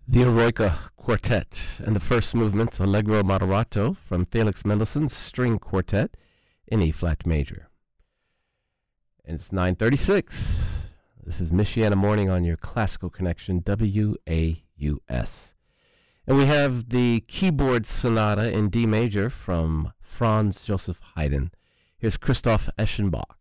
The Eroica Quartet and the first movement, Allegro Moderato, from Felix Mendelssohn's String Quartet in E-flat major. And it's 9:36. This is Michiana Morning on your Classical Connection, WAUS. And we have the Keyboard Sonata in D major from Franz Joseph Haydn. Here's Christoph Eschenbach.